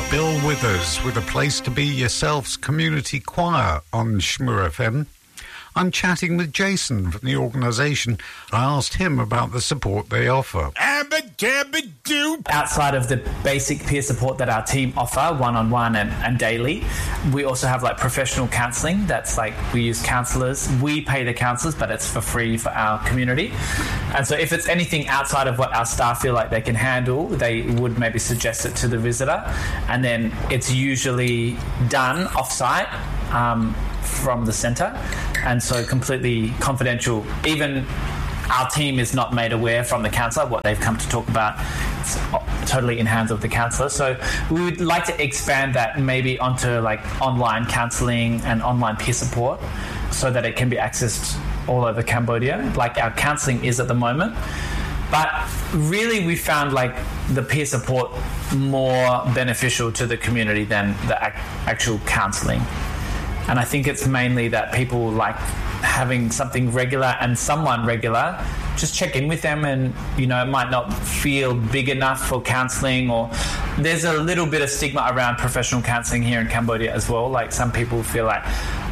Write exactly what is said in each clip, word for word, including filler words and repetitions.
Bill Withers with A Place to Be Yourself's community choir on Shmoo F M. I'm chatting with Jason from the organisation. I asked him about the support they offer. Outside of the basic peer support that our team offer, one-on-one and, and daily, we also have like professional counselling. That's like we use counsellors. We pay the counsellors, but it's for free for our community. And so if it's anything outside of what our staff feel like they can handle, they would maybe suggest it to the visitor. And then it's usually done off-site um, from the centre. And so completely confidential. Even our team is not made aware from the counsellor what they've come to talk about. It's totally in hands of the counsellor. So we would like to expand that maybe onto like online counselling and online peer support so that it can be accessed all over Cambodia, like our counselling is at the moment. But really we found like the peer support more beneficial to the community than the ac- actual counselling. And I think it's mainly that people like having something regular and someone regular, just check in with them, and you know, it might not feel big enough for counselling, or there's a little bit of stigma around professional counselling here in Cambodia as well. Like some people feel like,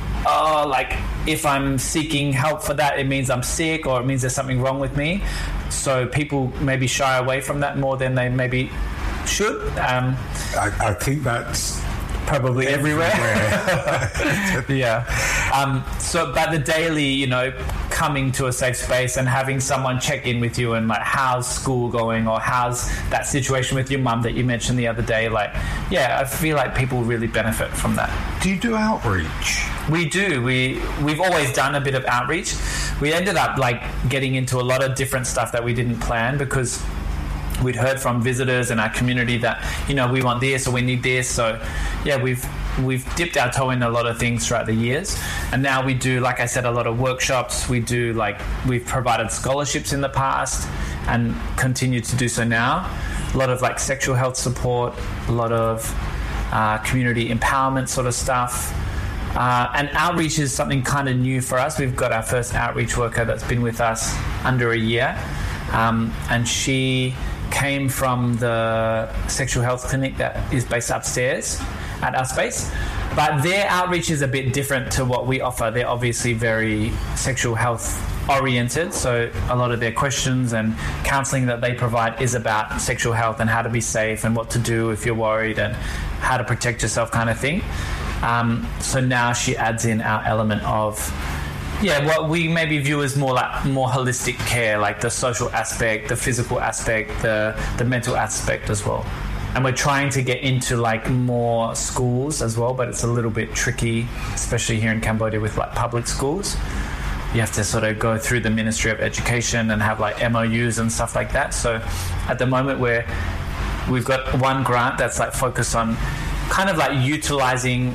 oh, like if I'm seeking help for that, it means I'm sick or it means there's something wrong with me. So people maybe shy away from that more than they maybe should. Um, I, I think that's probably everywhere. everywhere. Yeah. Um, so, but the daily, you know, coming to a safe space and having someone check in with you and like, how's school going, or how's that situation with your mum that you mentioned the other day? Like, yeah, I feel like people really benefit from that. Do you do outreach? We do. We, we've always done a bit of outreach. We ended up like getting into a lot of different stuff that we didn't plan, because we'd heard from visitors in our community that, you know, we want this or we need this. So yeah, we've we've dipped our toe in a lot of things throughout the years. And now we do, like I said, a lot of workshops. We do like, we've provided scholarships in the past and continue to do so now. A lot of like sexual health support, a lot of uh, community empowerment sort of stuff. Uh, and outreach is something kind of new for us. We've got our first outreach worker that's been with us under a year. Um, and she came from the sexual health clinic that is based upstairs at our space. But their outreach is a bit different to what we offer. They're obviously very sexual health oriented, so a lot of their questions and counselling that they provide is about sexual health and how to be safe and what to do if you're worried and how to protect yourself kind of thing. Um, so now she adds in our element of Yeah, what we maybe view as more like more holistic care, like the social aspect, the physical aspect, the the mental aspect as well. And we're trying to get into like more schools as well, but it's a little bit tricky, especially here in Cambodia with like public schools. You have to sort of go through the Ministry of Education and have like M O Us and stuff like that. So at the moment we're we've got one grant that's like focused on kind of like utilizing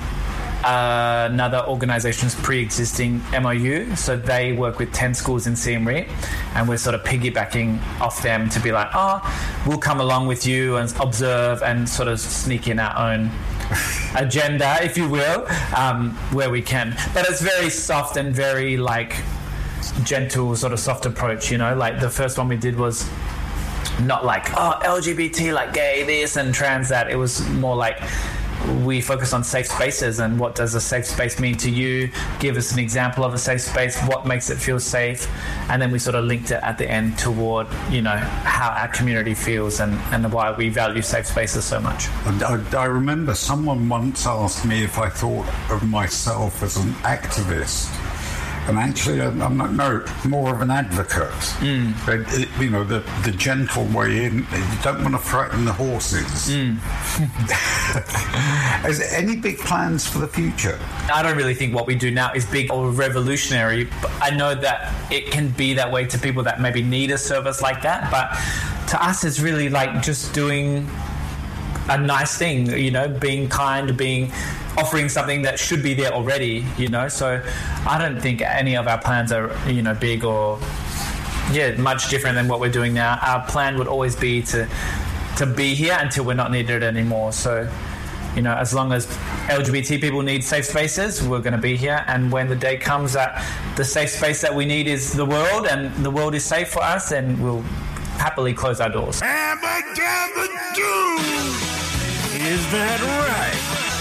Uh, another organisation's pre-existing M O U. So they work with ten schools in Siem Reap, and we're sort of piggybacking off them to be like, oh, we'll come along with you and observe and sort of sneak in our own agenda, if you will, um, where we can. But it's very soft and very like gentle, sort of soft approach, you know. Like the first one we did was not like, oh, L G B T, like gay this and trans that. It was more like, we focus on safe spaces and what does a safe space mean to you. Give us an example of a safe space, what makes it feel safe, and then we sort of linked it at the end toward, you know, how our community feels and, and why we value safe spaces so much. I, I remember someone once asked me if I thought of myself as an activist. And actually, I'm not, no, more of an advocate. Mm. But it, you know, the, the gentle way in, you don't want to frighten the horses. Mm. Is there any big plans for the future? I don't really think what we do now is big or revolutionary. But I know that it can be that way to people that maybe need a service like that. But to us, it's really like just doing a nice thing, you know, being kind, being... offering something that should be there already, you know. So I don't think any of our plans are, you know, big or yeah, much different than what we're doing now. Our plan would always be to to be here until we're not needed anymore. So, you know, as long as L G B T people need safe spaces, we're going to be here. And when the day comes that the safe space that we need is the world and the world is safe for us, then we'll happily close our doors. Abba Dabba Doo is that right.